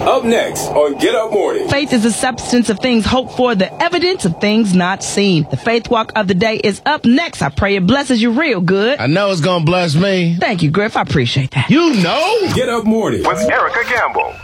Up next on Get Up Morning. Faith is the substance of things hoped for, the evidence of things not seen. The Faith Walk of the day is up next. I pray it blesses you real good. I know it's going to bless me. Thank you, Griff. I appreciate that. You know. Get Up Morning with Erica Gamble.